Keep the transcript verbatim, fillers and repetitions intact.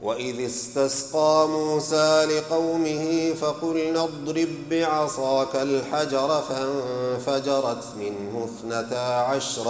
وإذ استسقى موسى لقومه فقلنا اضرب بعصاك الحجر فانفجرت منه اثنتا عشرة